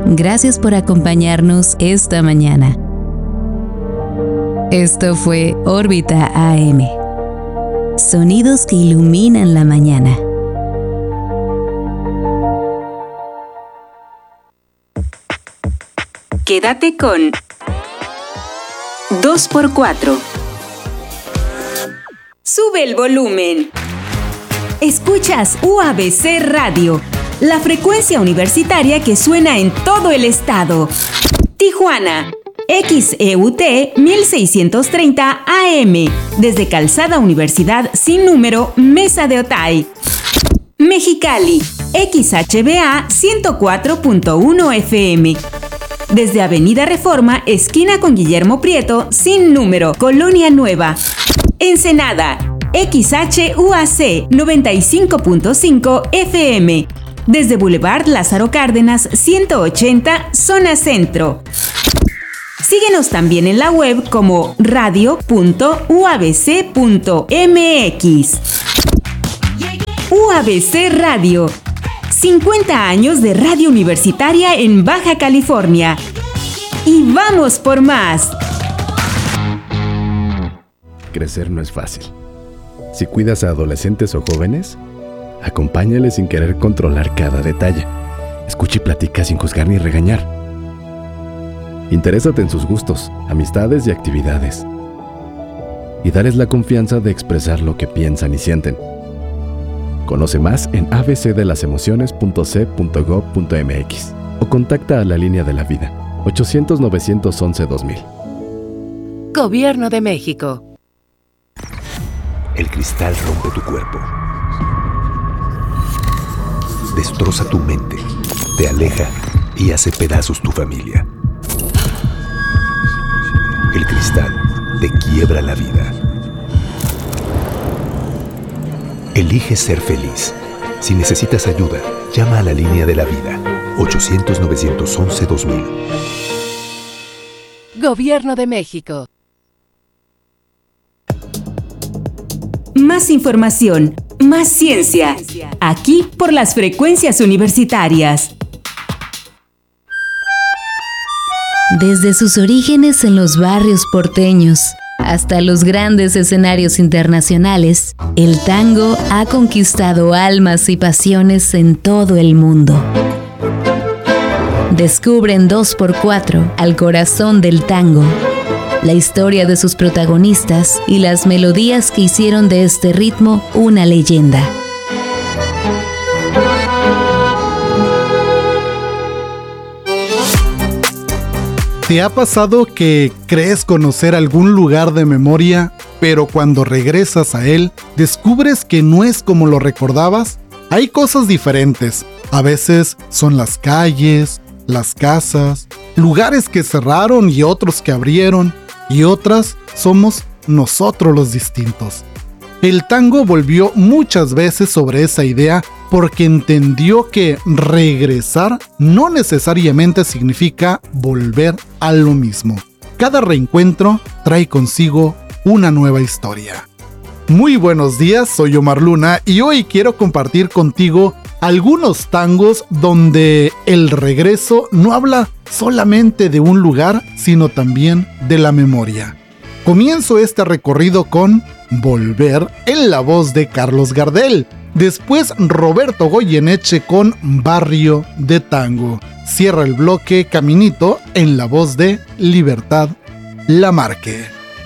Gracias por acompañarnos esta mañana. Esto fue Órbita AM. Sonidos que iluminan la mañana. Quédate con 2x4. Sube el volumen. Escuchas UABC Radio, la frecuencia universitaria que suena en todo el estado. Tijuana, XEUT 1630 AM, desde Calzada Universidad sin número, Mesa de Otay. Mexicali, XHBA 104.1 FM, desde Avenida Reforma, esquina con Guillermo Prieto, sin número, Colonia Nueva. Ensenada, XHUAC 95.5 FM, desde Boulevard Lázaro Cárdenas 180, zona centro. Síguenos también en la web como radio.uabc.mx. UABC Radio, 50 años de radio universitaria en Baja California. ¡Y vamos por más! Crecer no es fácil. Si cuidas a adolescentes o jóvenes, acompáñales sin querer controlar cada detalle. Escucha y platica sin juzgar ni regañar. Interésate en sus gustos, amistades y actividades. Y dales la confianza de expresar lo que piensan y sienten. Conoce más en abcdelasemociones.c.gov.mx o contacta a la Línea de la Vida, 800-911-2000. Gobierno de México. El cristal rompe tu cuerpo, destroza tu mente, te aleja y hace pedazos tu familia. El cristal te quiebra la vida. Elige ser feliz. Si necesitas ayuda, llama a la Línea de la Vida, 800-911-2000. Gobierno de México. Más información, más ciencia. Aquí por las frecuencias universitarias. Desde sus orígenes en los barrios porteños hasta los grandes escenarios internacionales, el tango ha conquistado almas y pasiones en todo el mundo. Descubre en 2x4 al corazón del tango, la historia de sus protagonistas y las melodías que hicieron de este ritmo una leyenda. ¿Te ha pasado que crees conocer algún lugar de memoria, pero cuando regresas a él, descubres que no es como lo recordabas? Hay cosas diferentes. A veces son las calles, las casas, lugares que cerraron y otros que abrieron, y otras somos nosotros los distintos. El tango volvió muchas veces sobre esa idea porque entendió que regresar no necesariamente significa volver a lo mismo. Cada reencuentro trae consigo una nueva historia. Muy buenos días, soy Omar Luna y hoy quiero compartir contigo algunos tangos donde el regreso no habla solamente de un lugar, sino también de la memoria. Comienzo este recorrido con Volver en la voz de Carlos Gardel. Después Roberto Goyeneche con Barrio de Tango. Cierra el bloque Caminito en la voz de Libertad Lamarque.